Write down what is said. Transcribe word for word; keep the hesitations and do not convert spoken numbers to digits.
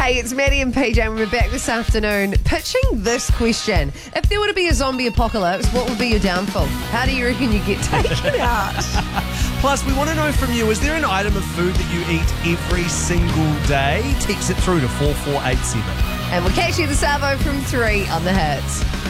Hey, it's Maddie and P J, and we're back this afternoon pitching this question. If there were to be a zombie apocalypse, what would be your downfall? How do you reckon you get taken out? Plus, we want to know from you, is there an item of food that you eat every single day? Text it through to four four eight seven. And we'll catch you this Savo from three on the Hits.